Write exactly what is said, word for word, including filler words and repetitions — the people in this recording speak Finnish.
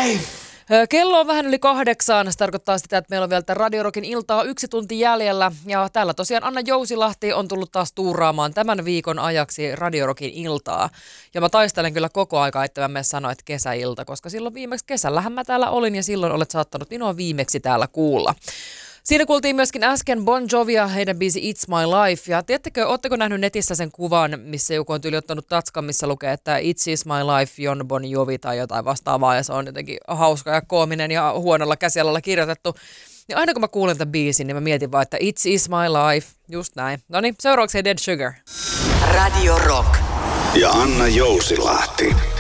life! Kello on vähän yli kahdeksan. Se tarkoittaa sitä, että meillä on vielä Radio Rockin iltaa yksi tunti jäljellä. Ja täällä tosiaan Anna Jousilahti on tullut taas tuuraamaan tämän viikon ajaksi Radio Rockin iltaa. Ja mä taistelen kyllä koko aika, että mä mene sanoa, että kesäilta, koska silloin viimeksi kesällähän mä täällä olin ja silloin olet saattanut minua viimeksi täällä kuulla. Siinä kuultiin myöskin äsken Bon Jovia, heidän biisi It's My Life. Ja tiedättekö, ootteko nähnyt netissä sen kuvan, missä joku on tyyli ottanut tatskan, missä lukee, että It's Is My Life, Jon Bon Jovi tai jotain vastaavaa. Ja se on jotenkin hauska ja koominen ja huonolla käsialalla kirjoitettu. Ja aina kun mä kuulen tämän biisin, niin mä mietin vaan, että It's Is My Life. Just näin. Noniin, seuraavaksi Dead Sugar. Radio Rock. Ja Anna Jousilahti.